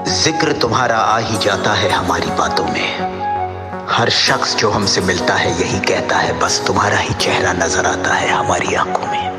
जिक्र तुम्हारा आ ही जाता है हमारी बातों में। हर शख्स जो हमसे मिलता है यही कहता है, बस तुम्हारा ही चेहरा नजर आता है हमारी आंखों में।